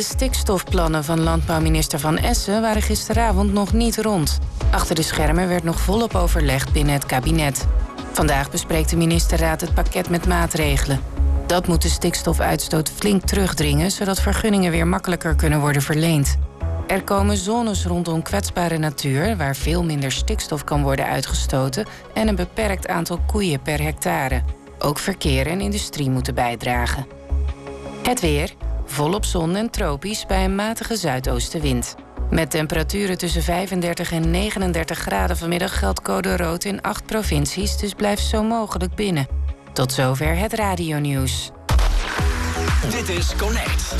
De stikstofplannen van landbouwminister Van Essen waren gisteravond nog niet rond. Achter de schermen werd nog volop overlegd binnen het kabinet. Vandaag bespreekt de ministerraad het pakket met maatregelen. Dat moet de stikstofuitstoot flink terugdringen, zodat vergunningen weer makkelijker kunnen worden verleend. Er komen zones rondom kwetsbare natuur, waar veel minder stikstof kan worden uitgestoten, en een beperkt aantal koeien per hectare. Ook verkeer en industrie moeten bijdragen. Het weer. Volop zon en tropisch bij een matige zuidoostenwind. Met temperaturen tussen 35 en 39 graden vanmiddag geldt code rood in 8 provincies, dus blijf zo mogelijk binnen. Tot zover het radionieuws. Dit is Connect.